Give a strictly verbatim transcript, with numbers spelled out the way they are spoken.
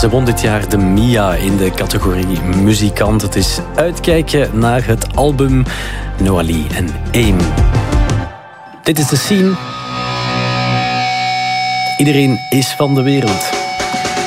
Ze won dit jaar de Mia in de categorie muzikant. Het is uitkijken naar het album Noalie en Aim. Dit is de scene. Iedereen is van de wereld.